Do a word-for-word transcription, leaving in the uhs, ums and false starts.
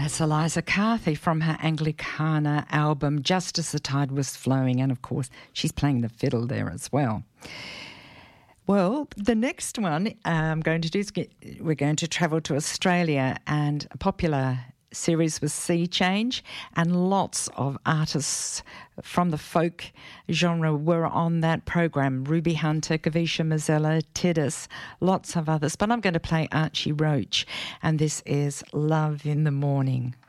That's Eliza Carthy from her Anglicana album, Just As the Tide Was Flowing. And, of course, she's playing the fiddle there as well. Well, the next one I'm going to do is get, we're going to travel to Australia, and a popular series was Sea Change, and lots of artists from the folk genre were on that program. Ruby Hunter, Kavisha Mazzella, Tiddis, lots of others. But I'm going to play Archie Roach, and this is Love in the Morning.